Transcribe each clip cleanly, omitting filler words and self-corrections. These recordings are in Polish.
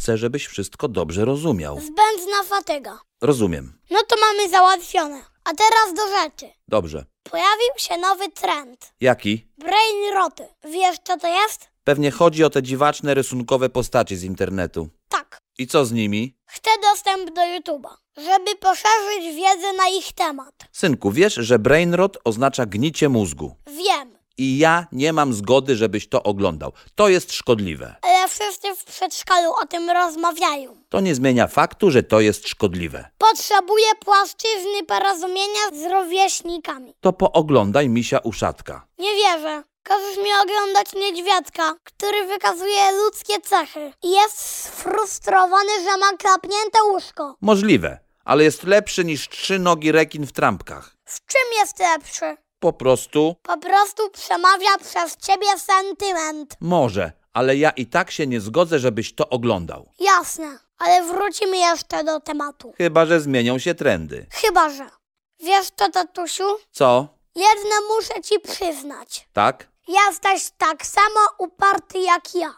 chcę, żebyś wszystko dobrze rozumiał. Zbędna fatyga. Rozumiem. No to mamy załatwione. A teraz do rzeczy. Dobrze. Pojawił się nowy trend. Jaki? Brainroty. Wiesz, co to jest? Pewnie chodzi o te dziwaczne rysunkowe postacie z internetu. Tak. I co z nimi? Chcę dostęp do YouTube'a, żeby poszerzyć wiedzę na ich temat. Synku, wiesz, że brainrot oznacza gnicie mózgu. Wiem, I ja nie mam zgody, żebyś to oglądał. To jest szkodliwe. ale wszyscy w przedszkolu o tym rozmawiają. To nie zmienia faktu, że to jest szkodliwe. Potrzebuję płaszczyzny porozumienia z rówieśnikami. To pooglądaj Misia Uszatka. Nie wierzę. Każesz mi oglądać niedźwiadka, który wykazuje ludzkie cechy. I jest sfrustrowany, że ma klapnięte łóżko. Możliwe, ale jest lepszy niż 3-nogi rekin w trampkach. W czym jest lepszy? Po prostu Po prostu przemawia przez ciebie sentyment. może, ale ja i tak się nie zgodzę, żebyś to oglądał. Jasne, ale wrócimy jeszcze do tematu. Chyba że zmienią się trendy. Chyba że. Wiesz co, tatusiu? Co? Jedno muszę ci przyznać. Tak? Jesteś tak samo uparty jak ja.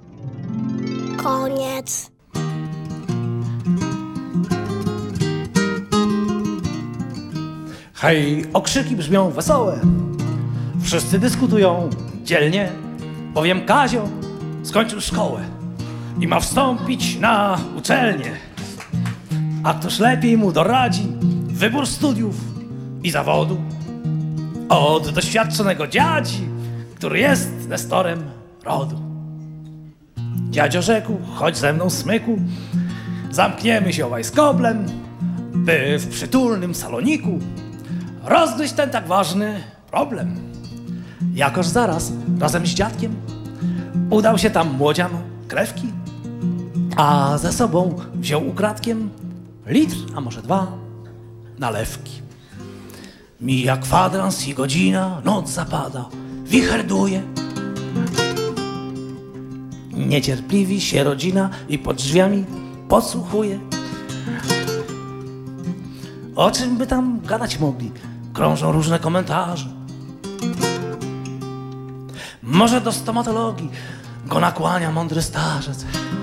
Koniec. Hej, okrzyki brzmią wesołe. Wszyscy dyskutują dzielnie, bowiem Kazio skończył szkołę i ma wstąpić na uczelnię. A ktoż lepiej mu doradzi wybór studiów i zawodu od doświadczonego dziadzi, który jest nestorem rodu. Dziadzio rzekł, chodź ze mną, smyku, zamkniemy się obaj z koblem, by w przytulnym saloniku rozgryźć ten tak ważny problem. Jakoż zaraz razem z dziadkiem udał się tam młodzian krewki, a ze sobą wziął ukradkiem litr, a może 2 nalewki. Mija kwadrans i godzina, noc zapada, wicher duje. Niecierpliwi się rodzina i pod drzwiami podsłuchuje. O czym by tam gadać mogli? Krążą różne komentarze. Może do stomatologii go nakłania mądry starzec.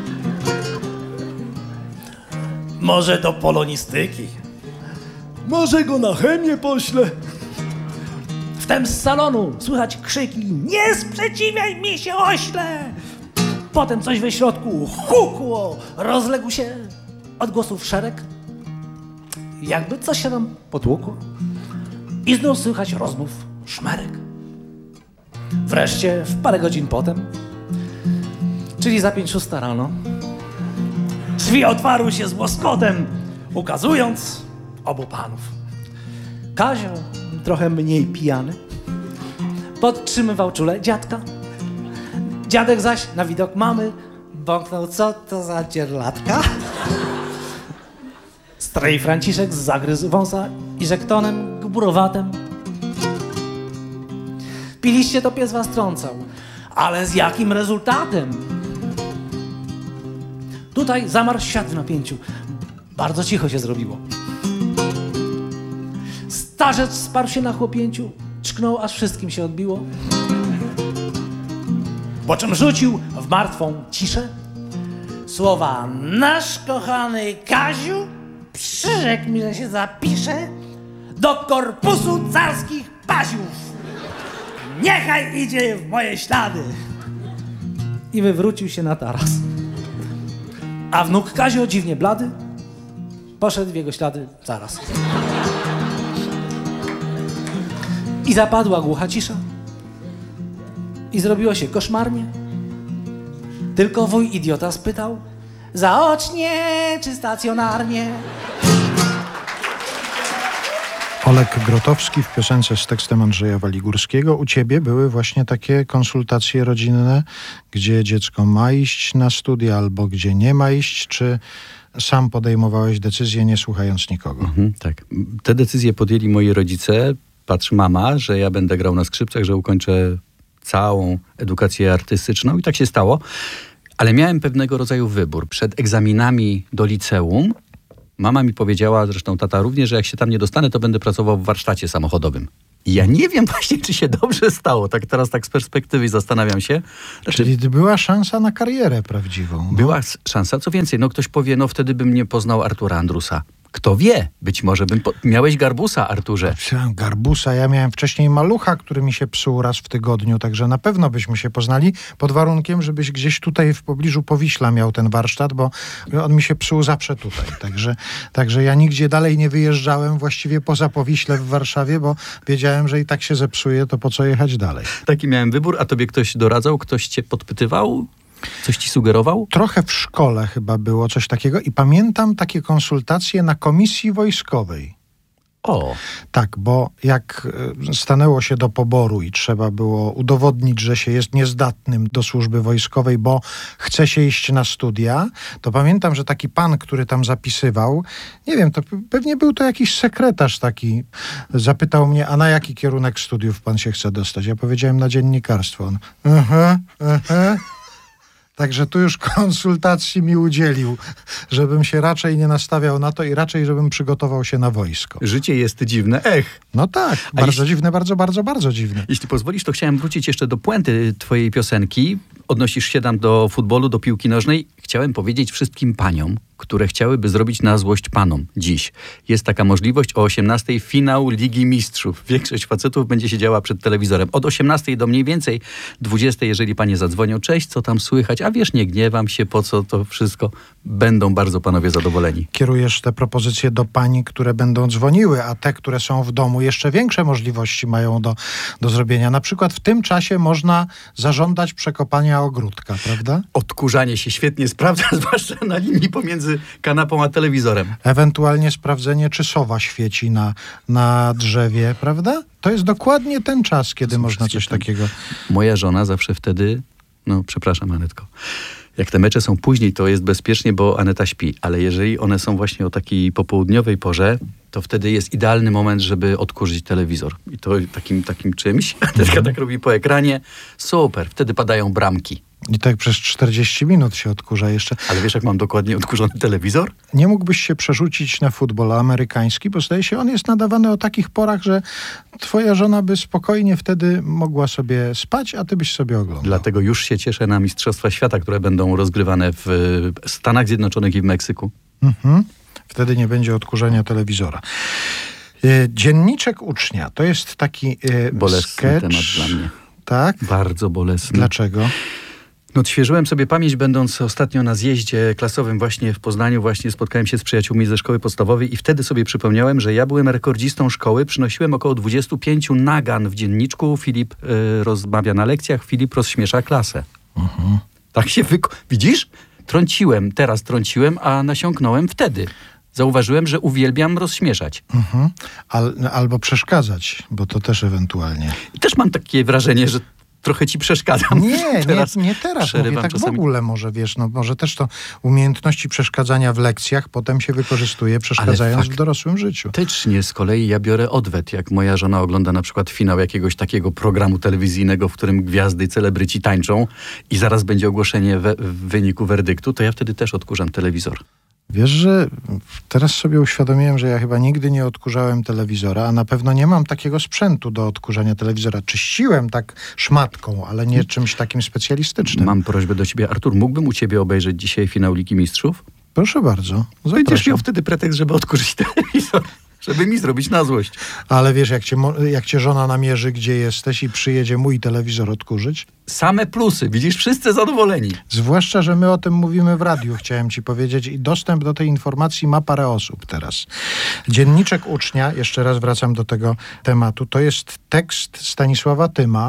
Może do polonistyki. Może go na chemię poślę. Wtem z salonu słychać krzyki: nie sprzeciwiaj mi się, ośle! Potem coś we środku hukło, rozległ się odgłosów szereg, jakby coś się tam potłukło. I znów słychać rozmów szmerek. Wreszcie w parę godzin potem, czyli za 5:06 rano, drzwi otwarły się z łoskotem, ukazując obu panów. Kazio, trochę mniej pijany, podtrzymywał czule dziadka. Dziadek zaś na widok mamy bąknął, co to za dzierlatka. Stary Franciszek zagryzł wąsa i rzekł tonem gburowatem: piliście, to pies was trącał, ale z jakim rezultatem? Tutaj zamarł świat w napięciu. Bardzo cicho się zrobiło. Starzec sparł się na chłopięciu, czknął, aż wszystkim się odbiło. Po czym rzucił w martwą ciszę słowa: nasz kochany Kaziu przyrzekł mi, że się zapisze do korpusu carskich paziów. Niechaj idzie w moje ślady. I wywrócił się na taras. A wnuk Kazio, dziwnie blady, poszedł w jego ślady zaraz. I zapadła głucha cisza. I zrobiło się koszmarnie. Tylko wuj idiota spytał: zaocznie czy stacjonarnie? Olek Grotowski w piosence z tekstem Andrzeja Waligórskiego. U ciebie były właśnie takie konsultacje rodzinne, gdzie dziecko ma iść na studia albo gdzie nie ma iść, czy sam podejmowałeś decyzję, nie słuchając nikogo? Tak. Te decyzje podjęli moi rodzice. Patrz, mama, że ja będę grał na skrzypcach, że ukończę całą edukację artystyczną i tak się stało. Ale miałem pewnego rodzaju wybór. Przed egzaminami do liceum mama mi powiedziała, zresztą tata również, że jak się tam nie dostanę, to będę pracował w warsztacie samochodowym. I ja nie wiem właśnie, czy się dobrze stało. Tak teraz tak z perspektywy zastanawiam się. Znaczy, Czyli była szansa na karierę prawdziwą. No. była szansa. Co więcej, ktoś powie, wtedy bym nie poznał Artura Andrusa. Kto wie? Być może miałeś garbusa, Arturze. Garbusa, ja miałem wcześniej malucha, który mi się psuł raz w tygodniu, także na pewno byśmy się poznali, pod warunkiem, żebyś gdzieś tutaj w pobliżu Powiśla miał ten warsztat, bo on mi się psuł zawsze tutaj. Także ja nigdzie dalej nie wyjeżdżałem, właściwie poza Powiśle w Warszawie, bo wiedziałem, że i tak się zepsuje, to po co jechać dalej. Taki miałem wybór, a tobie ktoś doradzał? Ktoś cię podpytywał? Coś ci sugerował? Trochę w szkole chyba było coś takiego i pamiętam takie konsultacje na komisji wojskowej. O, Tak, bo jak stanęło się do poboru i trzeba było udowodnić, że się jest niezdatnym do służby wojskowej, bo chce się iść na studia, to pamiętam, że taki pan, który tam zapisywał, nie wiem, to pewnie był to jakiś sekretarz taki, zapytał mnie, a na jaki kierunek studiów pan się chce dostać? Ja powiedziałem, na dziennikarstwo. On, Także tu już konsultacji mi udzielił, żebym się raczej nie nastawiał na to i raczej, żebym przygotował się na wojsko. życie jest dziwne. No tak, bardzo dziwne, bardzo, bardzo, bardzo dziwne. Jeśli pozwolisz, to chciałem wrócić jeszcze do puenty twojej piosenki. Odnosisz się tam do futbolu, do piłki nożnej. Chciałem powiedzieć wszystkim paniom, które chciałyby zrobić na złość panom dziś. Jest taka możliwość, o 18:00 finał Ligi Mistrzów. Większość facetów będzie siedziała przed telewizorem. Od 18:00 do mniej więcej 20:00, jeżeli panie zadzwonią, cześć, co tam słychać? A wiesz, nie gniewam się, po co to wszystko? Będą bardzo panowie zadowoleni. Kierujesz te propozycje do pań, które będą dzwoniły, a te, które są w domu, jeszcze większe możliwości mają do zrobienia. Na przykład w tym czasie można zażądać przekopania ogródka, prawda? Odkurzanie się świetnie sprawdza, zwłaszcza na linii pomiędzy kanapą a telewizorem. Ewentualnie sprawdzenie, czy sowa świeci na drzewie, prawda? To jest dokładnie ten czas, kiedy można coś takiego... Moja żona zawsze wtedy, przepraszam, Anetko, jak te mecze są później, to jest bezpiecznie, bo Aneta śpi, ale jeżeli one są właśnie o takiej popołudniowej porze, to wtedy jest idealny moment, żeby odkurzyć telewizor. I to takim czymś, Anetka tak robi po ekranie, super, wtedy padają bramki. I tak przez 40 minut się odkurza jeszcze. Ale wiesz, jak mam dokładnie odkurzony telewizor? Nie mógłbyś się przerzucić na futbol amerykański, bo zdaje się, on jest nadawany o takich porach, że twoja żona by spokojnie wtedy mogła sobie spać, a ty byś sobie oglądał. Dlatego już się cieszę na Mistrzostwa Świata, które będą rozgrywane w Stanach Zjednoczonych i w Meksyku. Wtedy nie będzie odkurzania telewizora. Dzienniczek ucznia, to jest taki Bolesny sketch. temat dla mnie. Tak? Bardzo bolesny. Dlaczego? Odświeżyłem sobie pamięć, będąc ostatnio na zjeździe klasowym właśnie w Poznaniu. Właśnie spotkałem się z przyjaciółmi ze szkoły podstawowej i wtedy sobie przypomniałem, że ja byłem rekordzistą szkoły. Przynosiłem około 25 nagan w dzienniczku. Filip rozmawia na lekcjach, Filip rozśmiesza klasę. Tak się Widzisz? Teraz trąciłem, a nasiąknąłem wtedy. Zauważyłem, że uwielbiam rozśmieszać. Albo przeszkadzać, bo to też ewentualnie. I też mam takie wrażenie, że trochę ci przeszkadzam. Nie teraz. Mówię tak czasami. W ogóle może, wiesz, może też to umiejętności przeszkadzania w lekcjach potem się wykorzystuje, przeszkadzając w dorosłym życiu. Faktycznie z kolei ja biorę odwet, jak moja żona ogląda na przykład finał jakiegoś takiego programu telewizyjnego, w którym gwiazdy i celebryci tańczą i zaraz będzie ogłoszenie wyniku werdyktu, to ja wtedy też odkurzam telewizor. Wiesz, że teraz sobie uświadomiłem, że ja chyba nigdy nie odkurzałem telewizora, a na pewno nie mam takiego sprzętu do odkurzania telewizora. Czyściłem tak szmatką, ale nie czymś takim specjalistycznym. Mam prośbę do ciebie, Artur, mógłbym u ciebie obejrzeć dzisiaj finał Ligi Mistrzów? Proszę bardzo. Będziesz miał wtedy pretekst, żeby odkurzyć telewizor. Żeby mi zrobić na złość. Ale wiesz, jak cię żona namierzy, gdzie jesteś i przyjedzie mój telewizor odkurzyć? Same plusy. Widzisz, wszyscy zadowoleni. Zwłaszcza, że my o tym mówimy w radiu, chciałem ci powiedzieć. I dostęp do tej informacji ma parę osób teraz. Dzienniczek ucznia, jeszcze raz wracam do tego tematu, to jest tekst Stanisława Tyma.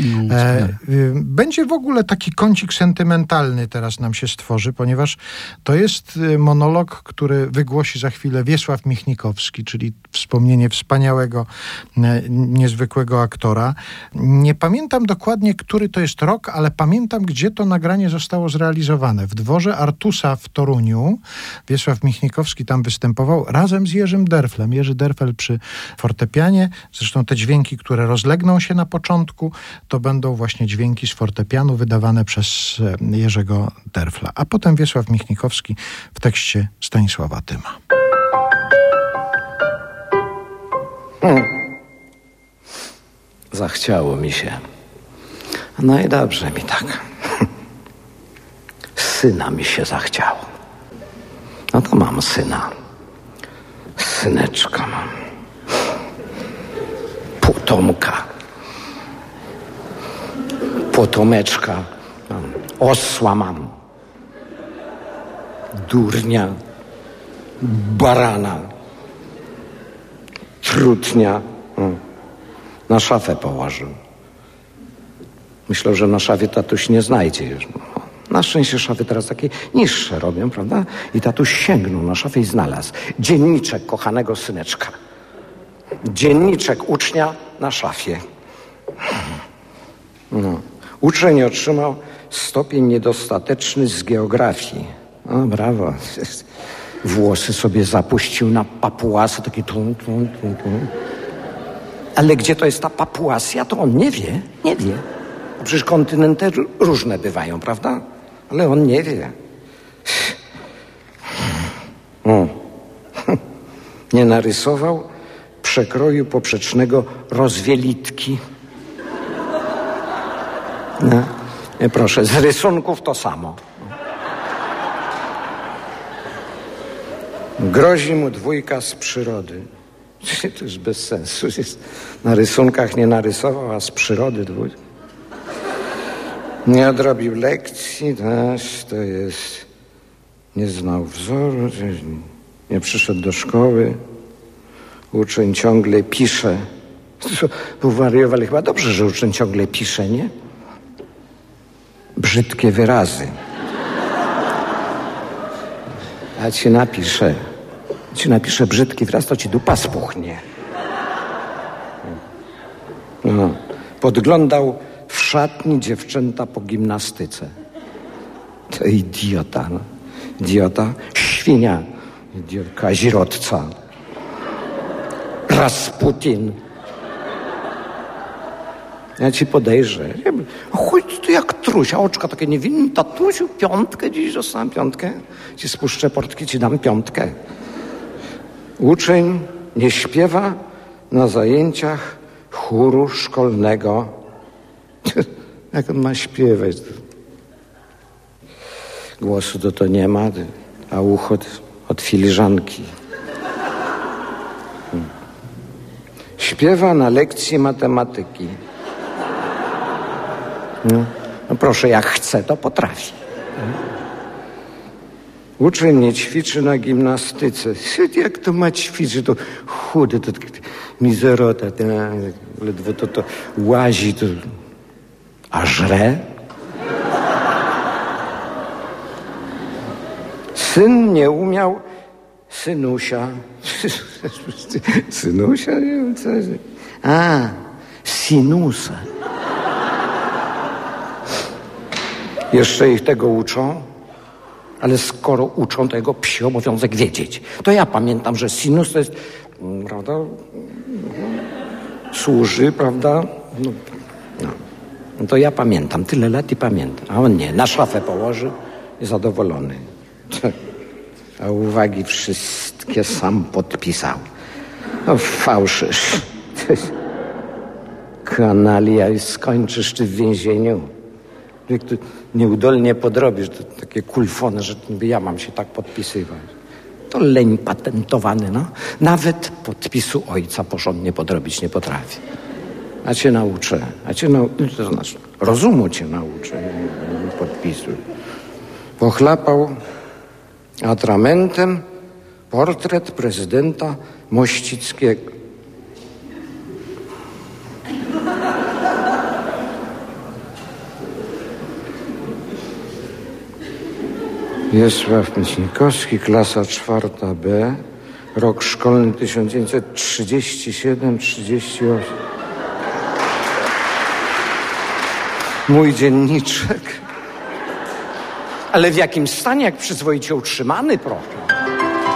Będzie w ogóle taki kącik sentymentalny teraz nam się stworzy, ponieważ to jest monolog, który wygłosi za chwilę Wiesław Michnikowski, czyli wspomnienie wspaniałego, niezwykłego aktora. Nie pamiętam dokładnie, który to jest rok, ale pamiętam, gdzie to nagranie zostało zrealizowane. W dworze Artusa w Toruniu. Wiesław Michnikowski tam występował razem z Jerzym Derflem. Jerzy Derfel przy fortepianie. Zresztą te dźwięki, które rozlegną się na początku, to będą właśnie dźwięki z fortepianu wydawane przez Jerzego Derfla. A potem Wiesław Michnikowski w tekście Stanisława Tyma. zachciało mi się. No i dobrze mi tak. Syna mi się zachciało. No to mam syna. Syneczka mam. Potomka. Potomeczka mam. Osła mam. Durnia. Barana. Trutnia. Na szafę położył. Myślał, że na szafie tatuś nie znajdzie już. Na szczęście szafy teraz takie niższe robią, prawda? I tatuś sięgnął na szafę i znalazł dzienniczek kochanego syneczka. Dzienniczek ucznia na szafie. No. Uczeń otrzymał stopień niedostateczny z geografii. O, brawo. Włosy sobie zapuścił na papuasy, taki tum. Ale gdzie to jest ta Papuasja, to on nie wie. Nie wie. Przecież kontynenty różne bywają, prawda? Ale on nie wie. Nie narysował przekroju poprzecznego rozwielitki. No. Nie, proszę, z rysunków to samo. Grozi mu 2 z przyrody. To już bez sensu. Na rysunkach nie narysował, a z przyrody 2. Nie odrobił lekcji, też to jest... Nie znał wzoru, nie przyszedł do szkoły. Uczeń ciągle pisze. Powariowali chyba dobrze, że uczeń ciągle pisze, nie? Brzydkie wyrazy. A ci napiszę brzydki wyraz, to ci dupa spuchnie. No. Podglądał w szatni dziewczęta po gimnastyce. To idiota, no. Idiota, świnia, kazirodca, Rasputin. Ja ci podejrzę. Chodź tu jak trusia, oczka takie niewinne. Tatusiu, 5 dziś dostałem 5. Ci spuszczę portki, ci dam 5. Uczeń nie śpiewa na zajęciach chóru szkolnego. Jak on ma śpiewać? Głosu to nie ma, a ucho od filiżanki. Śpiewa na lekcji matematyki. No proszę, jak chce, to potrafi. Uczeń nie ćwiczy na gimnastyce. Jak to ma ćwiczyć? To chudy, to mizerota, ledwo to łazi, to... A żre? Syn nie umiał synusia. Synusia? Nie wiem, co jest. A, sinusa. Jeszcze ich tego uczą, ale skoro uczą, to jego psi obowiązek wiedzieć. To ja pamiętam, że sinus to jest, prawda, służy, prawda? No to ja pamiętam, tyle lat i pamiętam. A on nie, na szafę położył i zadowolony. A uwagi wszystkie sam podpisał. No fałszysz. Kanalia i skończysz ty w więzieniu. Jak ty nieudolnie podrobisz, to takie kulfony, że ja mam się tak podpisywać. To leń patentowany, no. Nawet podpisu ojca porządnie podrobić nie potrafi. A cię nauczę. To znaczy, rozumu cię nauczę, nie podpisu. Pochlapał atramentem portret prezydenta Mościckiego. Wiesław Myślikowski, klasa 4B, rok szkolny 1937-38. Mój dzienniczek. Ale w jakim stanie, jak przyzwoicie utrzymany, proszę.